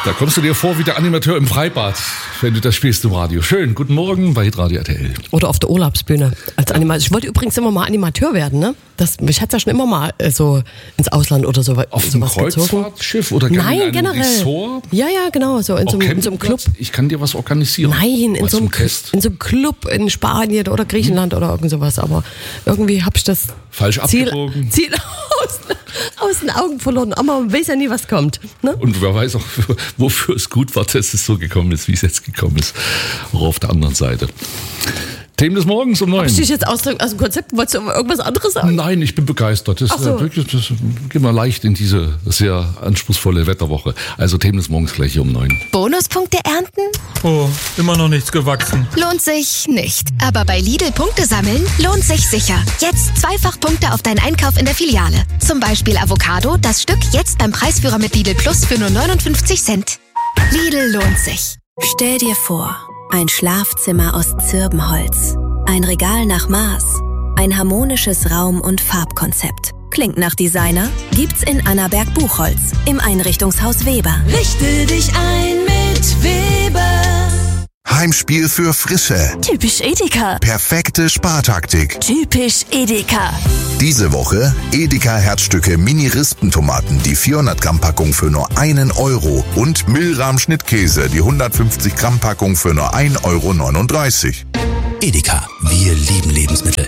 Da kommst du dir vor wie der Animateur im Freibad, wenn du das spielst im Radio. Schön, guten Morgen bei Hitradio RTL. Oder auf der Urlaubsbühne als Animateur. Ich wollte übrigens immer mal Animateur werden, ne? Mich hat's ja schon immer mal so ins Ausland oder so auf einem Kreuzfahrtschiff oder Nein, generell. Resort? Ja, genau, so in so einem Club. Ich kann dir was organisieren. Nein, in so einem Club in Spanien oder Griechenland oder irgend sowas. Aber irgendwie habe ich das falsch Ziel aus den Augen verloren. Aber man weiß ja nie, was kommt. Ne? Und wer weiß auch, wofür es gut war, dass es so gekommen ist, wie es jetzt gekommen ist. Auch auf der anderen Seite. Themen des Morgens um 9. Hab ich dich jetzt aus dem Konzept? Wolltest du irgendwas anderes sagen? Nein, ich bin begeistert. Das gehen wir leicht in diese sehr anspruchsvolle Wetterwoche. Also Themen des Morgens gleich hier um 9. Bonuspunkte ernten? Oh, immer noch nichts gewachsen. Lohnt sich nicht. Aber bei Lidl Punkte sammeln lohnt sich sicher. Jetzt zweifach Punkte auf deinen Einkauf in der Filiale. Zum Beispiel Avocado, das Stück jetzt beim Preisführer mit Lidl Plus für nur 59 Cent. Lidl lohnt sich. Stell dir vor, ein Schlafzimmer aus Zirbenholz, ein Regal nach Maß, ein harmonisches Raum- und Farbkonzept. Klingt nach Designer? Gibt's in Annaberg Buchholz im Einrichtungshaus Weber. Richte dich ein mit Weber. Heimspiel für Frische. Typisch Edeka. Perfekte Spartaktik. Typisch Edeka. Diese Woche Edeka Herzstücke Mini-Rispentomaten, die 400 Gramm Packung für nur 1 Euro und Milram Schnittkäse, die 150 Gramm Packung für nur 1,39 Euro. Edeka, wir lieben Lebensmittel.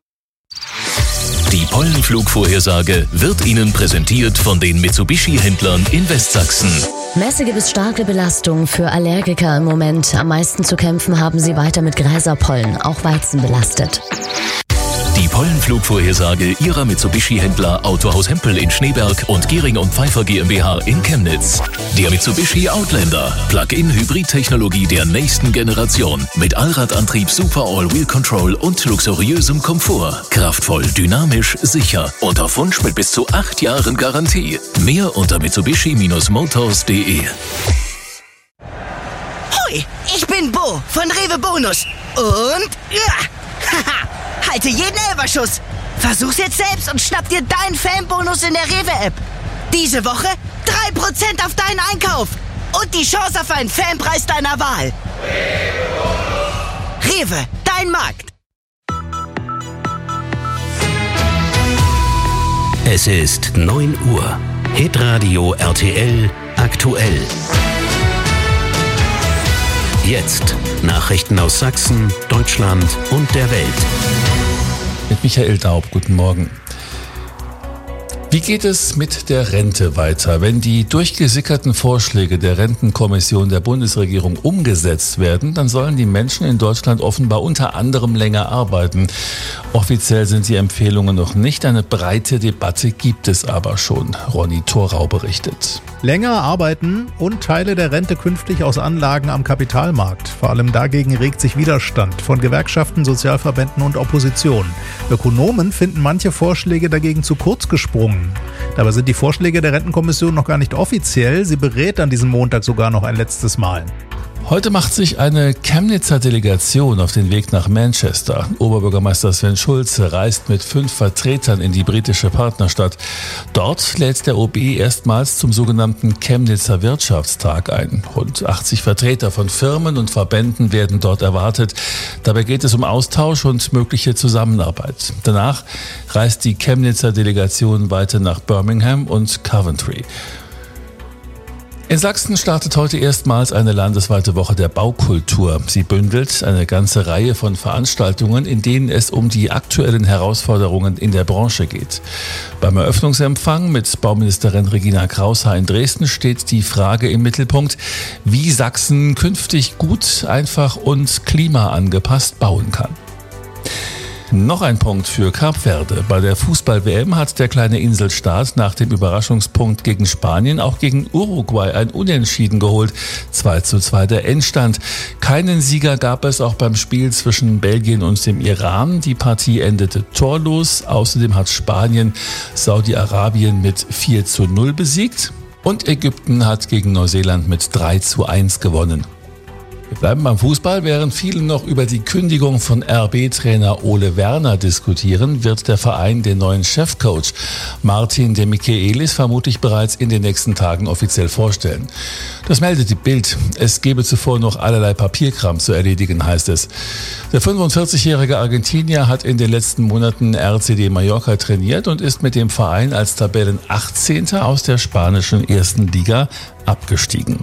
Die Pollenflugvorhersage wird Ihnen präsentiert von den Mitsubishi-Händlern in Westsachsen. Mäßige bis starke Belastung für Allergiker im Moment. Am meisten zu kämpfen haben sie weiter mit Gräserpollen, auch Weizen belastet. Die Pollenflugvorhersage Ihrer Mitsubishi-Händler Autohaus Hempel in Schneeberg und Gehring & Pfeiffer GmbH in Chemnitz. Der Mitsubishi Outlander. Plug-in-Hybrid-Technologie der nächsten Generation. Mit Allradantrieb, Super All-Wheel Control und luxuriösem Komfort. Kraftvoll, dynamisch, sicher. Und auf Wunsch mit bis zu 8 Jahren Garantie. Mehr unter mitsubishi-motors.de. Hoi, ich bin Bo von Rewe Bonus. Und haha! Halte jeden Elferschuss. Versuch's jetzt selbst und schnapp dir deinen Fanbonus in der Rewe-App. Diese Woche 3% auf deinen Einkauf. Und die Chance auf einen Fanpreis deiner Wahl. Rewe, dein Markt. Es ist 9 Uhr. Hitradio RTL aktuell. Jetzt Nachrichten aus Sachsen, Deutschland und der Welt. Mit Michael Daub, guten Morgen. Wie geht es mit der Rente weiter? Wenn die durchgesickerten Vorschläge der Rentenkommission der Bundesregierung umgesetzt werden, dann sollen die Menschen in Deutschland offenbar unter anderem länger arbeiten. Offiziell sind die Empfehlungen noch nicht. Eine breite Debatte gibt es aber schon. Ronny Thorau berichtet. Länger arbeiten und Teile der Rente künftig aus Anlagen am Kapitalmarkt. Vor allem dagegen regt sich Widerstand von Gewerkschaften, Sozialverbänden und Opposition. Ökonomen finden manche Vorschläge dagegen zu kurz gesprungen. Dabei sind die Vorschläge der Rentenkommission noch gar nicht offiziell. Sie berät an diesem Montag sogar noch ein letztes Mal. Heute macht sich eine Chemnitzer Delegation auf den Weg nach Manchester. Oberbürgermeister Sven Schulze reist mit 5 Vertretern in die britische Partnerstadt. Dort lädt der OB erstmals zum sogenannten Chemnitzer Wirtschaftstag ein. Rund 80 Vertreter von Firmen und Verbänden werden dort erwartet. Dabei geht es um Austausch und mögliche Zusammenarbeit. Danach reist die Chemnitzer Delegation weiter nach Birmingham und Coventry. In Sachsen startet heute erstmals eine landesweite Woche der Baukultur. Sie bündelt eine ganze Reihe von Veranstaltungen, in denen es um die aktuellen Herausforderungen in der Branche geht. Beim Eröffnungsempfang mit Bauministerin Regina Kraushaar in Dresden steht die Frage im Mittelpunkt, wie Sachsen künftig gut, einfach und klimaangepasst bauen kann. Noch ein Punkt für Kap Verde. Bei der Fußball-WM hat der kleine Inselstaat nach dem Überraschungspunkt gegen Spanien auch gegen Uruguay ein Unentschieden geholt. 2:2 der Endstand. Keinen Sieger gab es auch beim Spiel zwischen Belgien und dem Iran. Die Partie endete torlos. Außerdem hat Spanien Saudi-Arabien mit 4:0 besiegt. Und Ägypten hat gegen Neuseeland mit 3:1 gewonnen. Wir bleiben beim Fußball. Während viele noch über die Kündigung von RB-Trainer Ole Werner diskutieren, wird der Verein den neuen Chefcoach Martin de Michelis vermutlich bereits in den nächsten Tagen offiziell vorstellen. Das meldet die Bild. Es gebe zuvor noch allerlei Papierkram zu erledigen, heißt es. Der 45-jährige Argentinier hat in den letzten Monaten RCD Mallorca trainiert und ist mit dem Verein als Tabellen 18. aus der spanischen ersten Liga abgestiegen.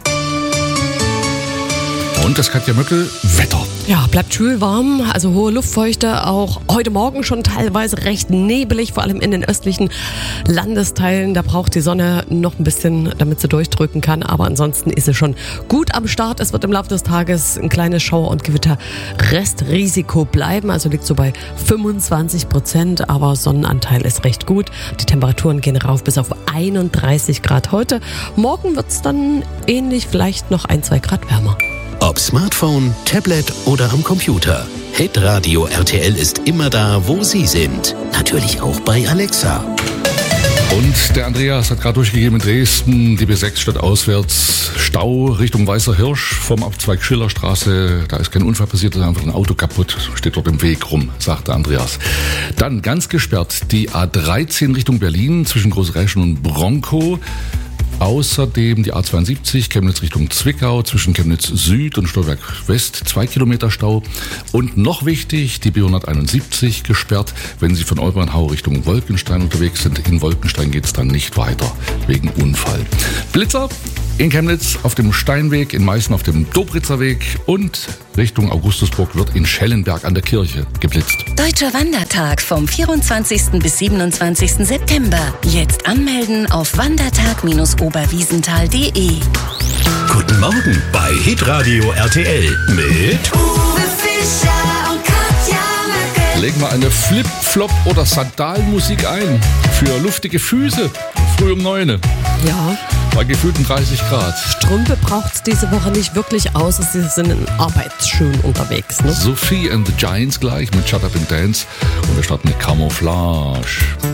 Und das Katja Möckel, Wetter. Ja, bleibt schwül warm, also hohe Luftfeuchte, auch heute Morgen schon teilweise recht nebelig, vor allem in den östlichen Landesteilen. Da braucht die Sonne noch ein bisschen, damit sie durchdrücken kann, aber ansonsten ist sie schon gut am Start. Es wird im Laufe des Tages ein kleines Schauer- und Gewitterrestrisiko bleiben, also liegt so bei 25%, aber Sonnenanteil ist recht gut. Die Temperaturen gehen rauf bis auf 31 Grad heute. Morgen wird es dann ähnlich, vielleicht noch 1-2 Grad wärmer. Ob Smartphone, Tablet oder am Computer. Hitradio RTL ist immer da, wo Sie sind. Natürlich auch bei Alexa. Und der Andreas hat gerade durchgegeben in Dresden, die B6 statt auswärts, Stau Richtung Weißer Hirsch vom Abzweig Schillerstraße. Da ist kein Unfall passiert, da ist einfach ein Auto kaputt, steht dort im Weg rum, sagte Andreas. Dann ganz gesperrt die A13 Richtung Berlin zwischen Großreschen und Bronkow. Außerdem die A72 Chemnitz Richtung Zwickau zwischen Chemnitz Süd und Stolberg West 2 Kilometer Stau. Und noch wichtig, die B171 gesperrt, wenn Sie von Olbernhau Richtung Wolkenstein unterwegs sind. In Wolkenstein geht es dann nicht weiter, wegen Unfall. Blitzer in Chemnitz auf dem Steinweg, in Meißen auf dem Dobritzer Weg und Richtung Augustusburg wird in Schellenberg an der Kirche geblitzt. Deutscher Wandertag vom 24. bis 27. September. Jetzt anmelden auf wandertag-oberwiesenthal.de. Guten Morgen bei Hitradio RTL mit Uwe Fischer und Katja Möckel. Legen wir eine Flip-Flop- oder Sandalmusik ein für luftige Füße, früh um 9. Ja. Bei gefühlten 30 Grad. Strümpfe braucht es diese Woche nicht wirklich aus, sie sind in Arbeitsschön unterwegs. Ne? Sophie and the Giants gleich mit Shut Up and Dance und wir starten mit Camouflage.